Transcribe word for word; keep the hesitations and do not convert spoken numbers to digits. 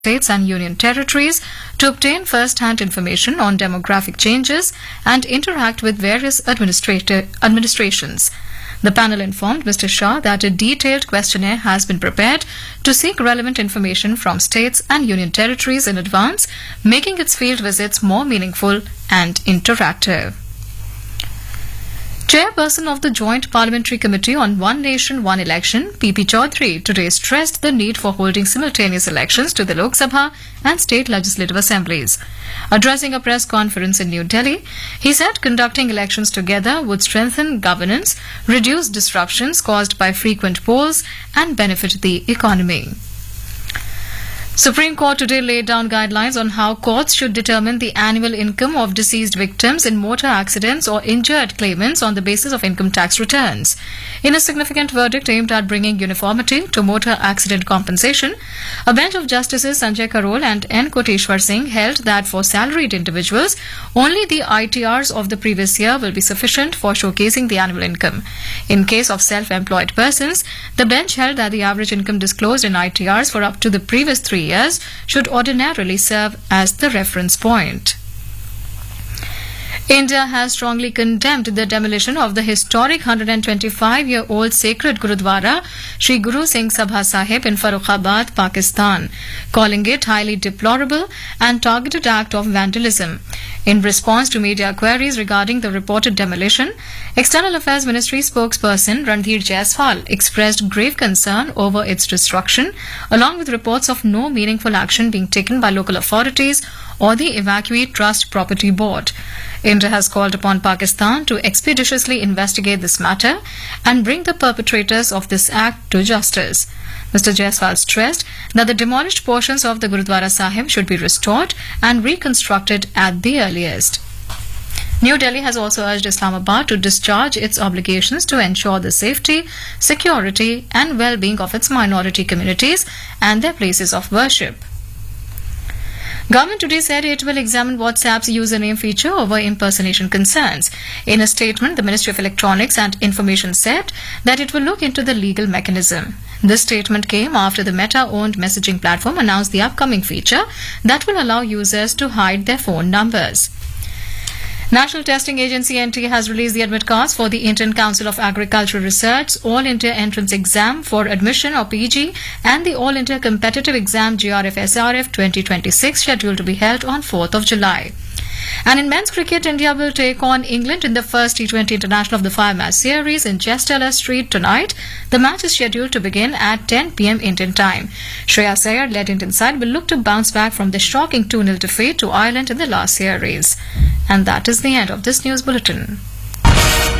states and union territories to obtain first-hand information on demographic changes and interact with various administrator- administrations. The panel informed Mister Shah that a detailed questionnaire has been prepared to seek relevant information from states and union territories in advance, making its field visits more meaningful and interactive. Chairperson of the Joint Parliamentary Committee on One Nation, One Election, P P Chaudhary, today stressed the need for holding simultaneous elections to the Lok Sabha and state legislative assemblies. Addressing a press conference in New Delhi, he said conducting elections together would strengthen governance, reduce disruptions caused by frequent polls, and benefit the economy. Supreme Court today laid down guidelines on how courts should determine the annual income of deceased victims in motor accidents or injured claimants on the basis of income tax returns. In a significant verdict aimed at bringing uniformity to motor accident compensation, a bench of Justices Sanjay Karol and N. Koteshwar Singh held that for salaried individuals, only the I T Rs of the previous year will be sufficient for showcasing the annual income. In case of self-employed persons, the bench held that the average income disclosed in I T Rs for up to the previous three years should ordinarily serve as the reference point. India has strongly condemned the demolition of the historic one hundred twenty-five-year-old sacred Gurudwara Sri Guru Singh Sabha Sahib in Farrukhabad, Pakistan, calling it highly deplorable and targeted act of vandalism. In response to media queries regarding the reported demolition, External Affairs Ministry spokesperson Randhir Jaiswal expressed grave concern over its destruction, along with reports of no meaningful action being taken by local authorities or the Evacuee Trust Property Board. India has called upon Pakistan to expeditiously investigate this matter and bring the perpetrators of this act to justice. Mister Jaiswal stressed that the demolished portions of the Gurudwara Sahib should be restored and reconstructed at the earliest. New Delhi has also urged Islamabad to discharge its obligations to ensure the safety, security and well-being of its minority communities and their places of worship. Government today said it will examine WhatsApp's username feature over impersonation concerns. In a statement, the Ministry of Electronics and Information said that it will look into the legal mechanism. This statement came after the Meta-owned messaging platform announced the upcoming feature that will allow users to hide their phone numbers. National Testing Agency N T A has released the admit cards for the Indian Council of Agricultural Research All India Entrance Exam for Admission or P G and the All India Competitive Exam G R F S R F twenty twenty-six scheduled to be held on fourth of July. And in men's cricket, India will take on England in the first T twenty International of the five-match series in Chestella Street tonight. The match is scheduled to begin at ten p m Indian time. Shreyas Iyer-led Indian side will look to bounce back from the shocking two nil defeat to Ireland in the last series. And that is the end of this news bulletin.